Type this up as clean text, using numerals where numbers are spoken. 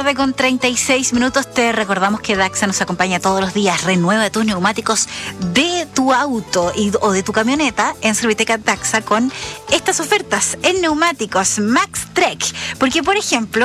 tarde con 36 minutos. Te recordamos que Daxa nos acompaña todos los días. Renueva tus neumáticos de tu auto o de tu camioneta en Serviteca Daxa con estas ofertas en neumáticos Max Trek. Porque, por ejemplo,